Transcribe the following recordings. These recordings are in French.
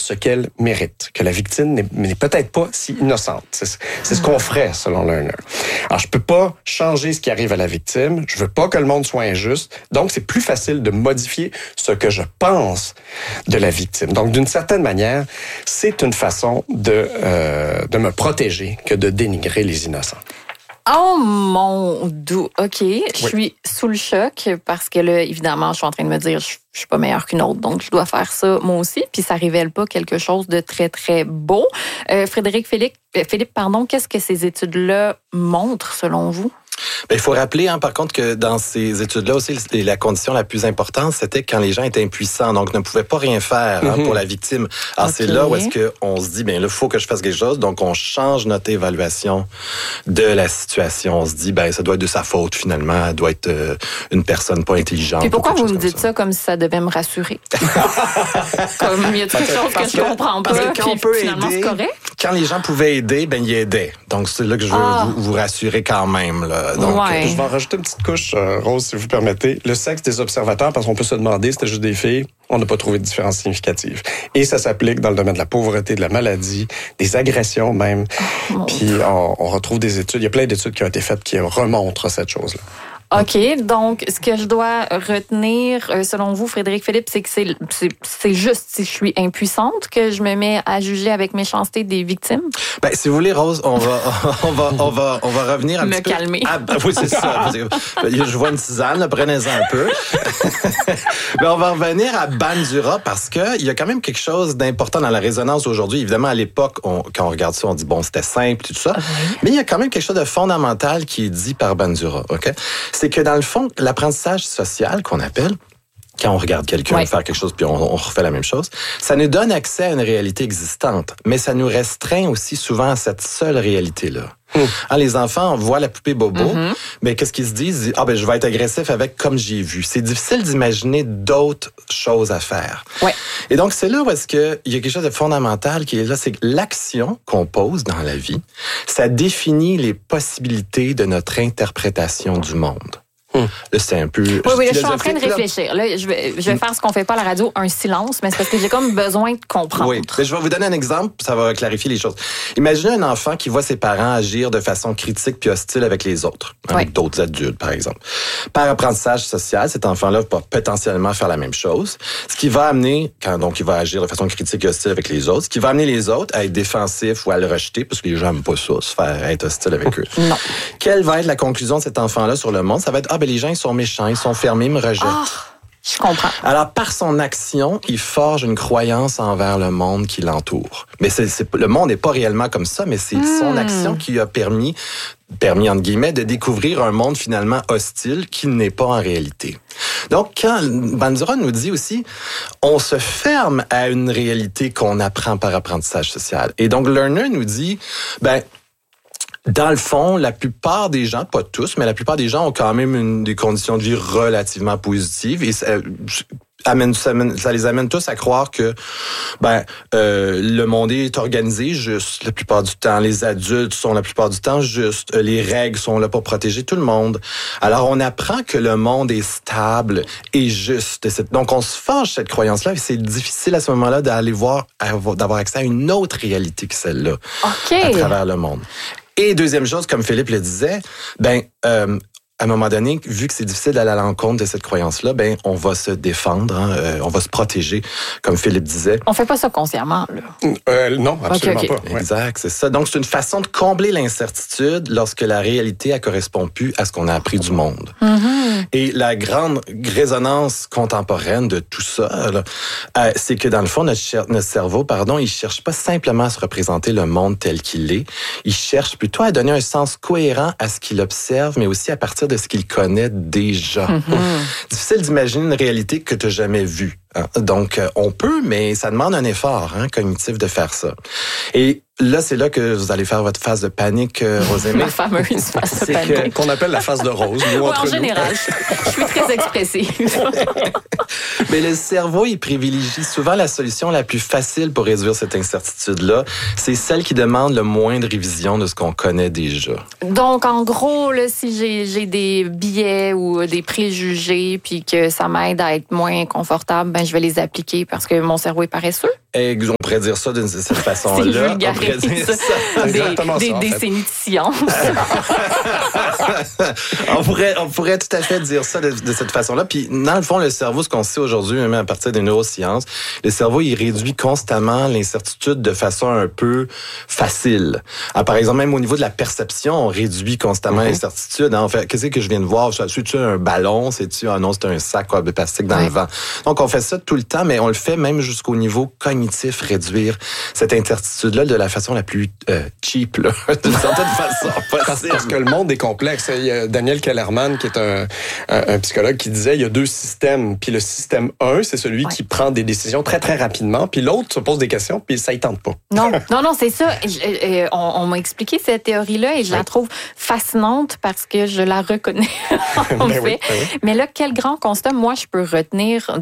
ce qu'elle mérite, que la victime n'est peut-être pas si innocente. C'est ce qu'on ferait, selon Lerner. Alors, je peux pas changer ce qui arrive à la victime. Je veux pas que le monde soit injuste. Donc, c'est plus facile de modifier ce que je pense de la victime. Donc, d'une certaine manière, c'est une façon de me protéger que de dénigrer les innocents. Oh mon Dieu, OK. Je suis sous le choc parce que là, évidemment, je suis en train de me dire, je suis pas meilleure qu'une autre, donc je dois faire ça moi aussi. Puis ça révèle pas quelque chose de très, très beau. Philippe, qu'est-ce que ces études-là montrent selon vous? Ben, il faut rappeler, par contre, que dans ces études-là aussi, la condition la plus importante, c'était quand les gens étaient impuissants, donc ne pouvaient pas rien faire pour la victime. Alors, c'est là où est-ce qu'on se dit, bien là, il faut que je fasse quelque chose, donc on change notre évaluation de la situation. On se dit, ben ça doit être de sa faute, finalement, elle doit être une personne pas intelligente. Puis pourquoi vous me dites ça comme si ça devait me rassurer? Comme, il y a quelque chose que je comprends pas, puis finalement, c'est correct? Quand les gens pouvaient aider, ben ils aidaient. Donc, c'est là que je veux vous rassurer quand même, là. Donc, je vais en rajouter une petite couche, Rose, si vous permettez. Le sexe des observateurs, parce qu'on peut se demander, c'était juste des filles, on n'a pas trouvé de différence significative. Et ça s'applique dans le domaine de la pauvreté, de la maladie, des agressions même. Puis on retrouve des études, il y a plein d'études qui ont été faites qui remontrent cette chose-là. OK. Donc, ce que je dois retenir, selon vous, Philippe, c'est que c'est juste si je suis impuissante que je me mets à juger avec méchanceté des victimes? Ben, si vous voulez, Rose, on va revenir un petit peu. Me calmer. Oui, c'est ça. Je vois une tisane, là, prenez-en un peu. Mais on va revenir à Bandura parce que il y a quand même quelque chose d'important dans la résonance aujourd'hui. Évidemment, à l'époque, quand on regarde ça, on dit, bon, c'était simple, tout ça. Mais il y a quand même quelque chose de fondamental qui est dit par Bandura, OK? C'est que dans le fond, l'apprentissage social qu'on appelle, quand on regarde quelqu'un faire quelque chose puis on refait la même chose, ça nous donne accès à une réalité existante, mais ça nous restreint aussi souvent à cette seule réalité-là. Les enfants voient la poupée Bobo, mais qu'est-ce qu'ils se disent? Ben, je vais être agressif avec comme j'ai vu. C'est difficile d'imaginer d'autres choses à faire. Ouais. Et donc, c'est là où est-ce qu'il y a quelque chose de fondamental qui est là, c'est que l'action qu'on pose dans la vie, ça définit les possibilités de notre interprétation du monde. Là, c'est un peu... Oui, là, je suis en train de réfléchir. Là, je vais faire ce qu'on fait pas à la radio, un silence, mais c'est parce que j'ai comme besoin de comprendre. Oui, mais je vais vous donner un exemple, ça va clarifier les choses. Imaginez un enfant qui voit ses parents agir de façon critique puis hostile avec les autres, avec d'autres adultes, par exemple. Par apprentissage social, cet enfant-là va potentiellement faire la même chose, ce qui va amener, donc il va agir de façon critique et hostile avec les autres, ce qui va amener les autres à être défensifs ou à le rejeter, parce que les gens n'aiment pas ça, se faire être hostile avec eux. Non. Quelle va être la conclusion de cet enfant-là sur le monde? Ça va être, les gens, ils sont méchants, ils sont fermés, ils me rejettent. Je comprends. Alors, par son action, il forge une croyance envers le monde qui l'entoure. Mais le monde n'est pas réellement comme ça, mais c'est son action qui lui a permis, entre guillemets, de découvrir un monde finalement hostile qui n'est pas en réalité. Donc, quand Bandura nous dit aussi, on se ferme à une réalité qu'on apprend par apprentissage social. Et donc, Lerner nous dit, dans le fond, la plupart des gens, pas tous, mais la plupart des gens ont quand même des conditions de vie relativement positives et ça les amène tous à croire que le monde est organisé juste la plupart du temps. Les adultes sont la plupart du temps justes. Les règles sont là pour protéger tout le monde. Alors, on apprend que le monde est stable et juste. Donc, on se forge cette croyance-là et c'est difficile à ce moment-là d'avoir accès à une autre réalité que celle-là à travers le monde. Et deuxième chose, comme Philippe le disait, à un moment donné, vu que c'est difficile d'aller à l'encontre de cette croyance-là, on va se défendre, on va se protéger, comme Philippe disait. On fait pas ça consciemment, là. Non, absolument pas. Ouais. Exact, c'est ça. Donc, c'est une façon de combler l'incertitude lorsque la réalité, elle correspond plus à ce qu'on a appris du monde. Et la grande résonance contemporaine de tout ça, c'est que dans le fond, notre cerveau, il cherche pas simplement à se représenter le monde tel qu'il est. Il cherche plutôt à donner un sens cohérent à ce qu'il observe, mais aussi à partir de ce qu'il connaît déjà. Difficile d'imaginer une réalité que tu n'as jamais vue. Donc, on peut, mais ça demande un effort cognitif de faire ça. Et là, c'est là que vous allez faire votre phase de panique, Rosemée. Ma fameuse phase de panique. Qu'on appelle la phase de Rose. En général, je suis très expressive. Mais le cerveau, il privilégie souvent la solution la plus facile pour réduire cette incertitude-là. C'est celle qui demande le moins de révision de ce qu'on connaît déjà. Donc, en gros, là, si j'ai des biais ou des préjugés puis que ça m'aide à être moins confortable, je vais les appliquer parce que mon cerveau est paresseux. On pourrait dire ça d'une certaine façon-là. On pourrait dire ça. Des décennies de science. on pourrait tout à fait dire ça de cette façon-là. Puis, dans le fond, le cerveau, ce qu'on sait aujourd'hui, même à partir des neurosciences, le cerveau, il réduit constamment l'incertitude de façon un peu facile. Alors, par exemple, même au niveau de la perception, on réduit constamment l'incertitude. En fait, qu'est-ce que je viens de voir? C'est-tu un ballon? C'est-tu, non, c'est un sac de plastique dans le vent. Donc, on fait ça tout le temps, mais on le fait même jusqu'au niveau cognitif, réduire cette incertitude-là de la façon la plus cheap, là, d'une certaine façon. Parce que le monde est complexe. Il y a Daniel Kellerman, qui est un psychologue, qui disait il y a deux systèmes. Puis le système 1, c'est celui qui prend des décisions très, très rapidement. Puis l'autre se pose des questions, puis ça ne tente pas. Non, c'est ça. On m'a expliqué cette théorie-là et je la trouve fascinante parce que je la reconnais, en fait. Oui. Mais là, quel grand constat, moi, je peux retenir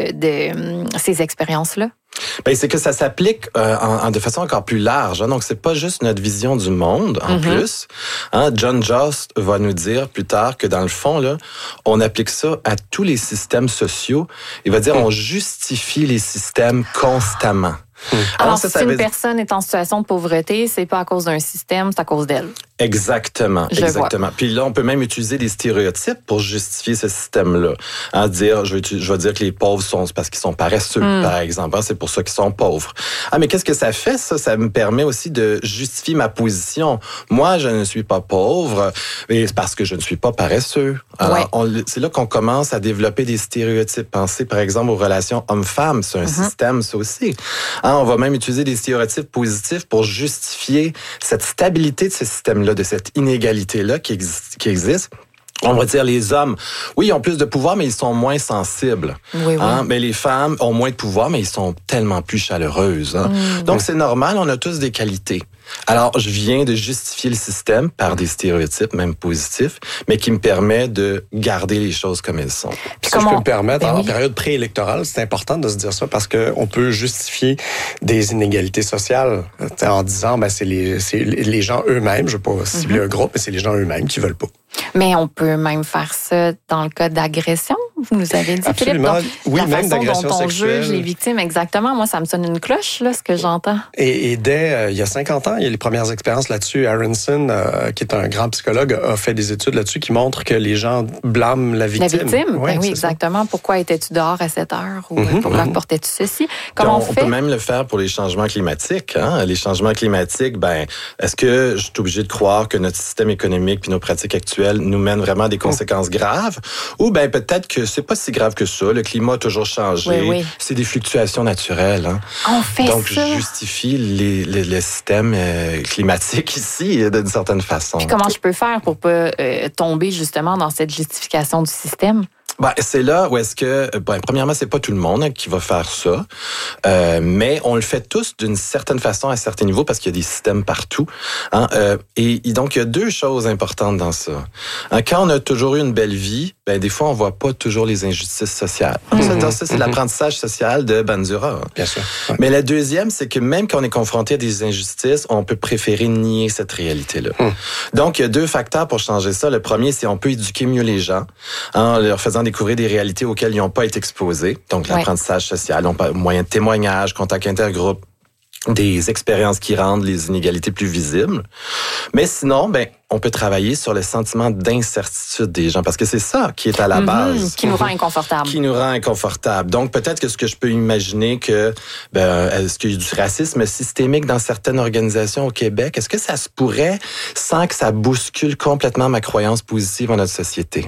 de ces expériences-là? Ben, c'est que ça s'applique de façon encore plus large. Hein. Donc, c'est pas juste notre vision du monde, en plus. Hein. John Jost va nous dire plus tard que, dans le fond, là, on applique ça à tous les systèmes sociaux. Il va dire on justifie les systèmes constamment. Alors, si une personne est en situation de pauvreté, c'est pas à cause d'un système, c'est à cause d'elle. Exactement. Puis là, on peut même utiliser des stéréotypes pour justifier ce système-là. Hein, je vais dire que les pauvres sont parce qu'ils sont paresseux, par exemple. Hein, c'est pour ça qu'ils sont pauvres. Ah, mais qu'est-ce que ça fait, ça? Ça me permet aussi de justifier ma position. Moi, je ne suis pas pauvre, mais c'est parce que je ne suis pas paresseux. Alors, c'est là qu'on commence à développer des stéréotypes. Pensez, par exemple, aux relations hommes-femmes. C'est un système, ça aussi. Hein, on va même utiliser des stéréotypes positifs pour justifier cette stabilité de ce système-là, de cette inégalité-là qui existe. On va dire les hommes, oui, ils ont plus de pouvoir, mais ils sont moins sensibles. Oui. Hein? Mais les femmes ont moins de pouvoir, mais ils sont tellement plus chaleureuses. Hein? Donc, c'est normal, on a tous des qualités. Alors, je viens de justifier le système par des stéréotypes, même positifs, mais qui me permet de garder les choses comme elles sont. Puis si je peux me permettre, en période préélectorale, c'est important de se dire ça parce qu'on peut justifier des inégalités sociales en disant, c'est les gens eux-mêmes, je ne veux pas cibler un groupe, mais c'est les gens eux-mêmes qui veulent pas. Mais on peut même faire ça dans le cas d'agression, vous nous avez dit, absolument. Philippe. Oui, la même façon d'agression dont on sexuelle. juge les victimes, exactement. Moi, ça me sonne une cloche, là, ce que j'entends. Et dès il y a 50 ans, il y a les premières expériences là-dessus. Aronson, qui est un grand psychologue, a fait des études là-dessus qui montrent que les gens blâment la victime. La victime? Oui, exactement. Ça. Pourquoi étais-tu dehors à cette heure? Ou pourquoi portais-tu ceci? Comment on fait? On peut même le faire pour les changements climatiques. Hein? Les changements climatiques, est-ce que je suis obligé de croire que notre système économique puis nos pratiques actuelles nous mènent vraiment à des conséquences graves? Ou peut-être que c'est pas si grave que ça. Le climat a toujours changé. Oui. C'est des fluctuations naturelles. Hein? On fait Donc, ça. je justifie les systèmes climatiques ici, d'une certaine façon. Puis comment je peux faire pour pas tomber justement dans cette justification du système? C'est là où est-ce que, premièrement, c'est pas tout le monde qui va faire ça, mais on le fait tous d'une certaine façon à certains niveaux parce qu'il y a des systèmes partout. Hein, et donc, il y a deux choses importantes dans ça. Hein, quand on a toujours eu une belle vie, des fois, on voit pas toujours les injustices sociales. Ça, c'est l'apprentissage social de Bandura. Bien sûr. Ouais. Mais la deuxième, c'est que même quand on est confronté à des injustices, on peut préférer nier cette réalité-là. Donc, il y a deux facteurs pour changer ça. Le premier, c'est on peut éduquer mieux les gens en leur faisant découvrir des réalités auxquelles ils n'ont pas été exposés. Donc, l'apprentissage social, moyen de témoignage, contact intergroupe, des expériences qui rendent les inégalités plus visibles. Mais sinon, on peut travailler sur le sentiment d'incertitude des gens, parce que c'est ça qui est à la base. Qui nous rend inconfortables. Qui nous rend inconfortables. Donc, peut-être que ce que je peux imaginer que, est-ce qu'il y a du racisme systémique dans certaines organisations au Québec? Est-ce que ça se pourrait sans que ça bouscule complètement ma croyance positive en notre société?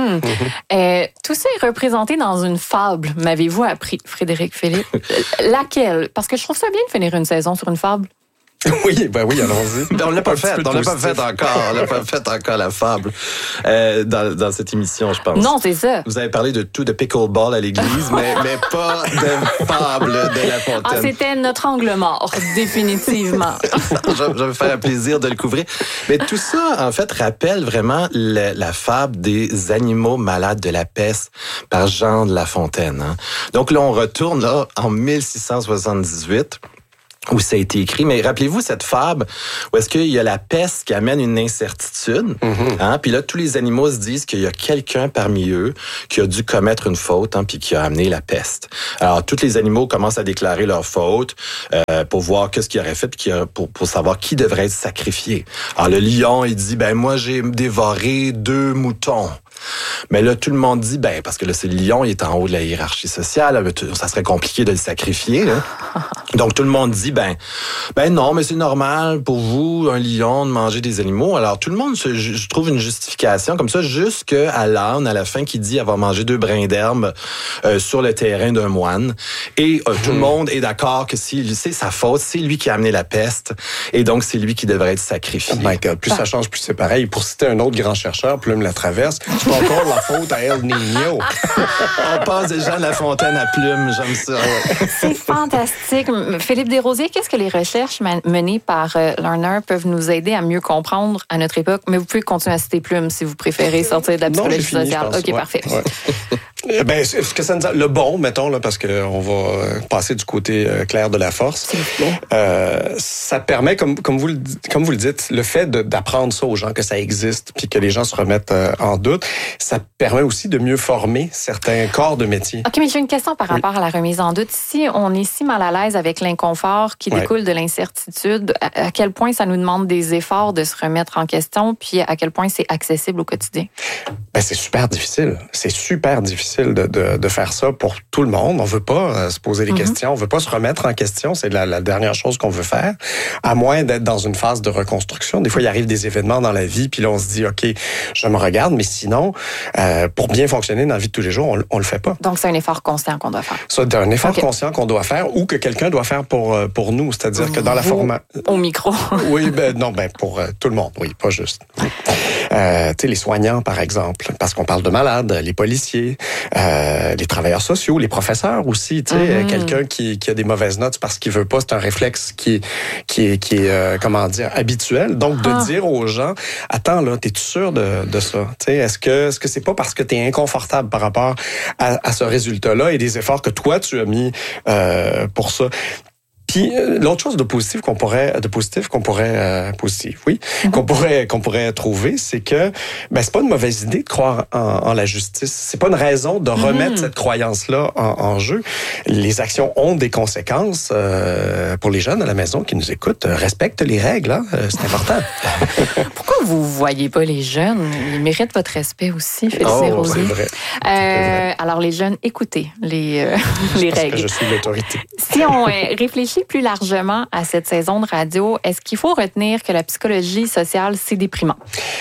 Tout ça est représenté dans une fable, m'avez-vous appris, Frédéric Philippe? Laquelle? Parce que je trouve ça bien de finir une saison sur une fable. Oui, allons-y. On l'a pas fait encore. On l'a pas fait encore, la fable, dans cette émission, je pense. Non, c'est ça. Vous avez parlé de pickleball à l'église, mais pas de fable de La Fontaine. C'était notre angle mort, définitivement. Je vais faire un plaisir de le couvrir. Mais tout ça, en fait, rappelle vraiment la fable des animaux malades de la peste par Jean de La Fontaine. Hein. Donc là, on retourne en 1678. où ça a été écrit. Mais rappelez-vous cette fable où est-ce qu'il y a la peste qui amène une incertitude. Hein? Puis là, tous les animaux se disent qu'il y a quelqu'un parmi eux qui a dû commettre une faute, hein, puis qui a amené la peste. Alors, tous les animaux commencent à déclarer leur faute pour voir qu'est-ce qu'il aurait fait, puis pour savoir qui devrait être sacrifié. Alors, le lion, il dit, moi, j'ai dévoré 2 moutons. Mais là, tout le monde dit, parce que là, c'est le lion, il est en haut de la hiérarchie sociale, ça serait compliqué de le sacrifier. Là. Donc, tout le monde dit, non, mais c'est normal pour vous, un lion, de manger des animaux. Alors, tout le monde je trouve une justification comme ça, jusqu'à l'âne, à la fin, qui dit avoir mangé 2 brins d'herbe sur le terrain d'un moine. Et tout le monde est d'accord que c'est sa faute, c'est lui qui a amené la peste, et donc c'est lui qui devrait être sacrifié. Oh my God, plus ça change, plus c'est pareil. Pour citer un autre grand chercheur, Plume la Traverse, c'est encore la faute à El Niño. On passe des gens de La Fontaine à Plume, j'aime ça. C'est fantastique. Philippe Desrosiers, qu'est-ce que les recherches menées par Lerner peuvent nous aider à mieux comprendre à notre époque? Mais vous pouvez continuer à citer Plume si vous préférez sortir de la psychologie sociale. OK, parfait. Ouais. Ce que ça nous a, le bon, mettons, là, parce qu'on va passer du côté clair de la force. S'il vous plaît. Ça permet, comme vous le dites, le fait d'apprendre ça aux gens, que ça existe, puis que les gens se remettent en doute, ça permet aussi de mieux former certains corps de métier. OK, mais j'ai une question par rapport à la remise en doute. Si on est si mal à l'aise avec l'inconfort qui découle de l'incertitude, à quel point ça nous demande des efforts de se remettre en question, puis à quel point c'est accessible au quotidien? C'est super difficile. C'est super difficile de faire ça pour tout le monde. On veut pas se poser des questions, on veut pas se remettre en question. C'est la dernière chose qu'on veut faire, à moins d'être dans une phase de reconstruction. Des fois, il arrive des événements dans la vie, puis là, on se dit, OK, je me regarde, mais sinon, pour bien fonctionner dans la vie de tous les jours, on le fait pas. Donc, c'est un effort conscient qu'on doit faire. C'est un effort conscient qu'on doit faire ou que quelqu'un doit faire pour nous. C'est-à-dire que dans la forme... Au micro. Oui, pour tout le monde. Oui, pas juste. Les soignants, par exemple, parce qu'on parle de malades, les policiers, les travailleurs sociaux, les professeurs aussi. Quelqu'un qui a des mauvaises notes parce qu'il veut pas, c'est un réflexe qui est comment dire, habituel. Donc, de dire aux gens, attends, là, t'es-tu sûr de ça? Est-ce que c'est pas parce que t'es inconfortable par rapport à ce résultat-là et des efforts que toi, tu as mis pour ça? Puis l'autre chose positive qu'on pourrait trouver, c'est que c'est pas une mauvaise idée de croire en la justice. C'est pas une raison de remettre cette croyance-là en jeu. Les actions ont des conséquences. Pour les jeunes à la maison qui nous écoutent, respectent les règles, hein? C'est important. Pourquoi vous voyez pas les jeunes? Ils méritent votre respect aussi, Félix Desrosiers. C'est vrai. Alors les jeunes, écoutez les règles. Parce que je suis l'autorité. Si on réfléchit plus largement à cette saison de radio, est-ce qu'il faut retenir que la psychologie sociale, c'est déprimant?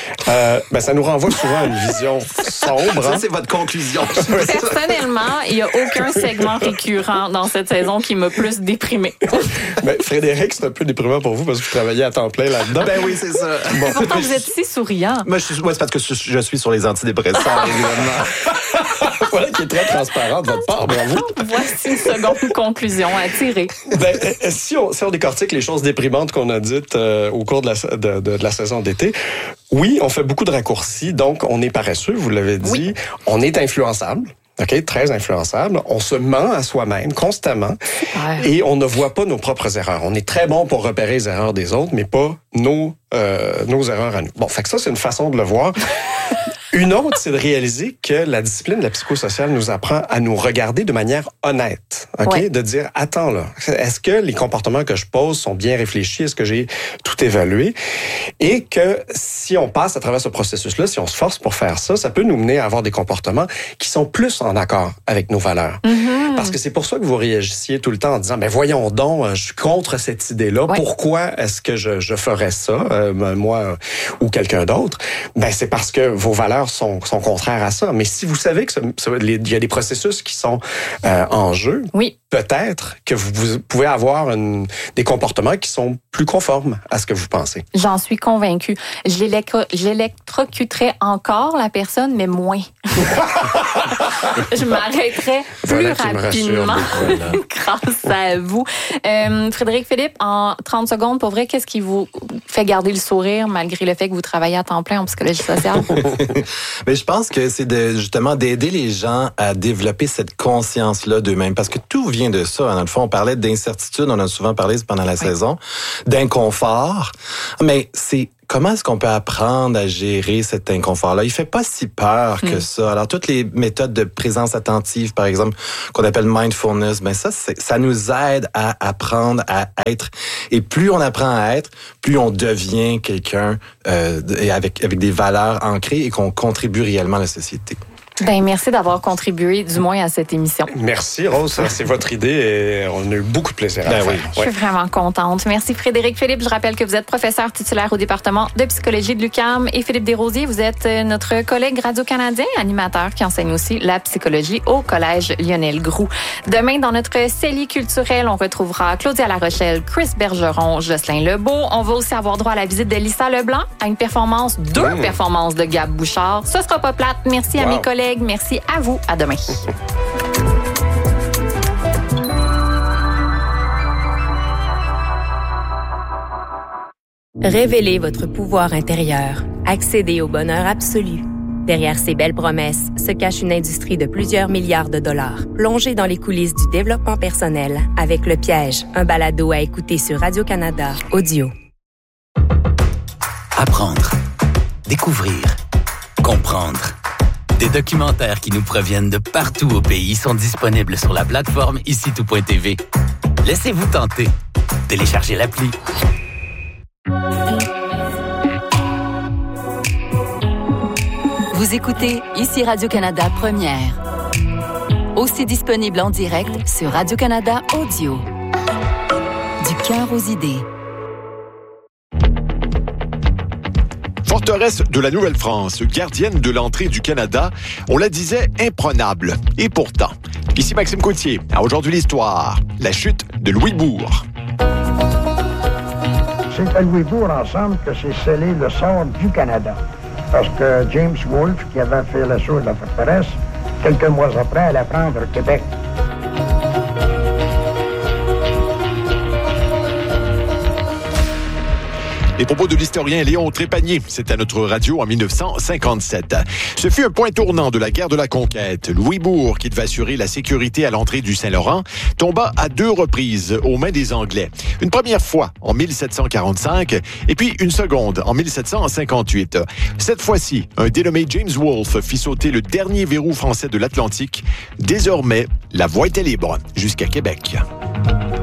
Ça nous renvoie souvent à une vision sombre. Ça, c'est votre conclusion. Personnellement, il n'y a aucun segment récurrent dans cette saison qui m'a plus déprimée. Frédéric, c'est un peu déprimant pour vous parce que vous travaillez à temps plein là-dedans. Oui, c'est ça. Bon. Pourtant, vous êtes si souriant. C'est parce que je suis sur les antidépresseurs, évidemment. Voilà qui est très transparent de votre part, bravo. Voici une seconde conclusion à tirer. Si on décortique les choses déprimantes qu'on a dites au cours de la saison d'été, oui, on fait beaucoup de raccourcis, donc on est paresseux, vous l'avez dit, oui. On est influençable. OK, très influençable. On se ment à soi-même constamment et on ne voit pas nos propres erreurs. On est très bon pour repérer les erreurs des autres, mais pas nos erreurs à nous. Bon, fait que ça, c'est une façon de le voir. Une autre, c'est de réaliser que la discipline de la psychosociale nous apprend à nous regarder de manière honnête. OK? Ouais. De dire, attends là, est-ce que les comportements que je pose sont bien réfléchis? Est-ce que j'ai tout évalué? Et que si on passe à travers ce processus-là, si on se force pour faire ça, ça peut nous mener à avoir des comportements qui sont plus en accord avec nos valeurs. Mm-hmm. Parce que c'est pour ça que vous réagissiez tout le temps en disant, voyons donc, je suis contre cette idée-là. Ouais. Pourquoi est-ce que je ferais ça, moi ou quelqu'un d'autre? C'est parce que vos valeurs sont contraires à ça. Mais si vous savez que il y a des processus qui sont en jeu, oui. Peut-être que vous pouvez avoir des comportements qui sont plus conformes à ce que vous pensez. J'en suis convaincue. J'électrocuterais encore la personne, mais moins. Je m'arrêterais plus rapidement grâce à vous. Frédéric Philippe, en 30 secondes, pour vrai, qu'est-ce qui vous fait garder le sourire malgré le fait que vous travaillez à temps plein en psychologie sociale? Mais je pense que c'est justement d'aider les gens à développer cette conscience-là d'eux-mêmes. Parce que tout vient de ça. Dans le fond, on parlait d'incertitude, on a souvent parlé pendant la saison, d'inconfort. Mais c'est comment est-ce qu'on peut apprendre à gérer cet inconfort-là? Il fait pas si peur que ça. Alors, toutes les méthodes de présence attentive, par exemple, qu'on appelle mindfulness, ben ça nous aide à apprendre à être. Et plus on apprend à être, plus on devient quelqu'un avec des valeurs ancrées et qu'on contribue réellement à la société. Ben, merci d'avoir contribué, du moins, à cette émission. Merci, Rose. C'est votre idée et on a eu beaucoup de plaisir à le faire. Oui. Je suis vraiment contente. Merci, Frédéric Philippe. Je rappelle que vous êtes professeur titulaire au département de psychologie de l'UQAM. Et Philippe Desrosiers, vous êtes notre collègue radio-canadien, animateur qui enseigne aussi la psychologie au Collège Lionel Groulx. Demain, dans notre CELI culturel, on retrouvera Claudia Larochelle, Chris Bergeron, Jocelyn Lebeau. On va aussi avoir droit à la visite de Lisa Leblanc, à une performance, deux performances de Gab Bouchard. Ce sera pas plate. Merci à mes collègues. Merci à vous. À demain. Révélez votre pouvoir intérieur. Accédez au bonheur absolu. Derrière ces belles promesses se cache une industrie de plusieurs milliards de dollars. Plongez dans les coulisses du développement personnel avec Le Piège, un balado à écouter sur Radio-Canada Audio. Apprendre, découvrir, comprendre. Des documentaires qui nous proviennent de partout au pays sont disponibles sur la plateforme IciTout.tv. Laissez-vous tenter. Téléchargez l'appli. Vous écoutez ici Radio-Canada Première. Aussi disponible en direct sur Radio-Canada Audio. Du cœur aux idées. Forteresse de la Nouvelle-France, gardienne de l'entrée du Canada, on la disait imprenable. Et pourtant, ici Maxime Coutier, à Aujourd'hui l'Histoire, la chute de Louisbourg. C'est à Louisbourg, ensemble, que s'est scellé le sort du Canada. Parce que James Wolfe, qui avait fait l'assaut de la forteresse, quelques mois après, allait prendre Québec. Les propos de l'historien Léon Trépanier, c'est à notre radio en 1957. Ce fut un point tournant de la guerre de la conquête. Louisbourg, qui devait assurer la sécurité à l'entrée du Saint-Laurent, tomba à 2 reprises aux mains des Anglais. Une première fois en 1745 et puis une seconde en 1758. Cette fois-ci, un dénommé James Wolfe fit sauter le dernier verrou français de l'Atlantique. Désormais, la voie était libre jusqu'à Québec.